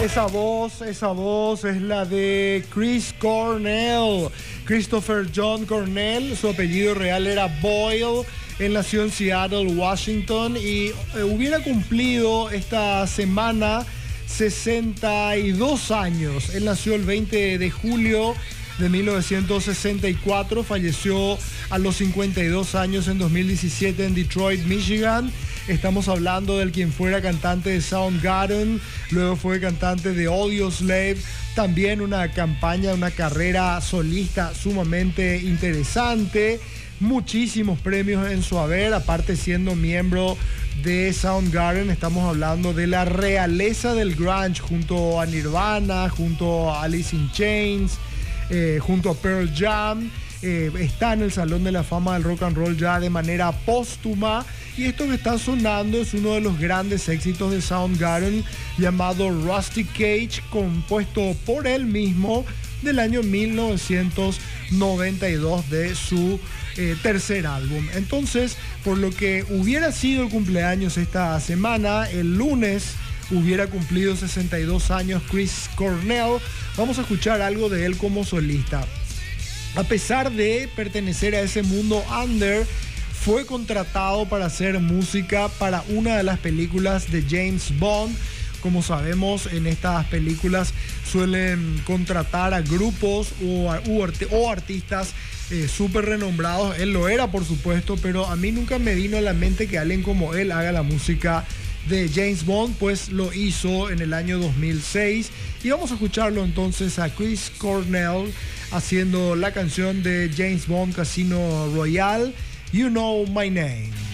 Esa voz es la de Chris Cornell, Christopher John Cornell. Su apellido real era Boyle. Él nació en Seattle, Washington, y hubiera cumplido esta semana 62 años. Él nació el 20 de julio de 1964, falleció a los 52 años en 2017 en Detroit, Michigan. Estamos hablando del quien fuera cantante de Soundgarden, luego fue cantante de Audioslave, también una carrera solista sumamente interesante, muchísimos premios en su haber, aparte siendo miembro de Soundgarden. Estamos hablando de la realeza del grunge, junto a Nirvana, junto a Alice in Chains, junto a Pearl Jam. Está en el Salón de la Fama del Rock and Roll ya de manera póstuma, y esto que está sonando es uno de los grandes éxitos de Soundgarden, llamado Rusty Cage, compuesto por él mismo, del año 1992, de su tercer álbum. Entonces, por lo que hubiera sido el cumpleaños esta semana, el lunes hubiera cumplido 62 años Chris Cornell. Vamos a escuchar algo de él como solista. A pesar de pertenecer a ese mundo under, fue contratado para hacer música para una de las películas de James Bond. Como sabemos, en estas películas suelen contratar a grupos o artistas súper renombrados. Él lo era, por supuesto, pero a mí nunca me vino a la mente que alguien como él haga la música de James Bond, pues lo hizo en el año 2006. Y vamos a escucharlo entonces a Chris Cornell haciendo la canción de James Bond, Casino Royale, You Know My Name.